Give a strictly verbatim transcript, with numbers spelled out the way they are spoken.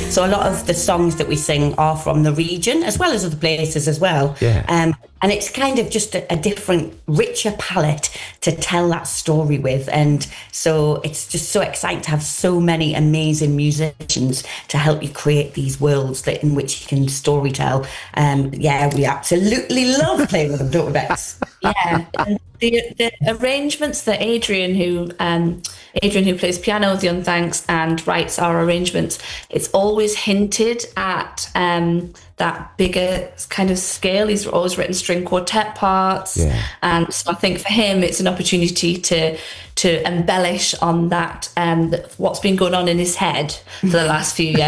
So a lot of the songs that we sing are from the region, as well as other places as well. Yeah. Um, and it's kind of just a, a different, richer palette to tell that story with. And so it's just so exciting to have so many amazing musicians to help you create these worlds that in which you can storytell. Um, yeah, we absolutely love playing with them, don't we, Bex? Yeah, and the the arrangements that Adrian, who um, Adrian who plays piano with Young Thanks and writes our arrangements, it's always hinted at um, that bigger kind of scale. He's always written string quartet parts, Yeah. and so I think for him it's an opportunity to to embellish on that, um, what's been going on in his head for the last few years.